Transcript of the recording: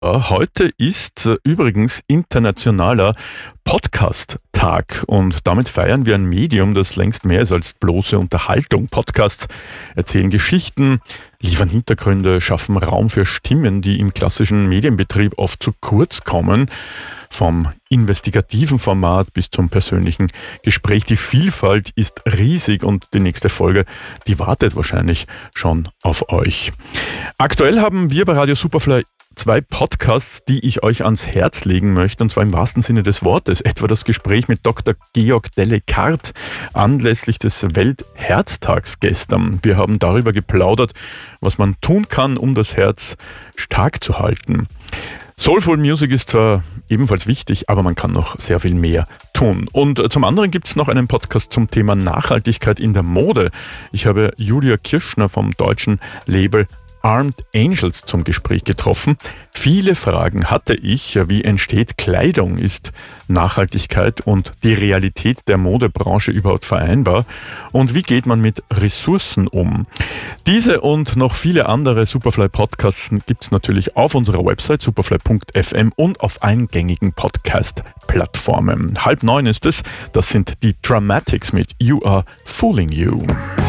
Heute ist übrigens internationaler Podcast-Tag und damit feiern wir ein Medium, das längst mehr ist als bloße Unterhaltung. Podcasts erzählen Geschichten, liefern Hintergründe, schaffen Raum für Stimmen, die im klassischen Medienbetrieb oft zu kurz kommen. Vom investigativen Format bis zum persönlichen Gespräch. Die Vielfalt ist riesig und die nächste Folge, die wartet wahrscheinlich schon auf euch. Aktuell haben wir bei Radio Superfly 2 Podcasts, die ich euch ans Herz legen möchte, und zwar im wahrsten Sinne des Wortes. Etwa das Gespräch mit Dr. Georg Delekart anlässlich des Weltherztags gestern. Wir haben darüber geplaudert, was man tun kann, um das Herz stark zu halten. Soulful Music ist zwar ebenfalls wichtig, aber man kann noch sehr viel mehr tun. Und zum anderen gibt es noch einen Podcast zum Thema Nachhaltigkeit in der Mode. Ich habe Julia Kirschner vom deutschen Label Armed Angels zum Gespräch getroffen. Viele Fragen hatte ich. Wie entsteht Kleidung? Ist Nachhaltigkeit und die Realität der Modebranche überhaupt vereinbar? Und wie geht man mit Ressourcen um? Diese und noch viele andere Superfly-Podcasts gibt es natürlich auf unserer Website superfly.fm und auf allen gängigen Podcast-Plattformen. 8:30 ist es. Das sind die Dramatics mit You Are Fooling You.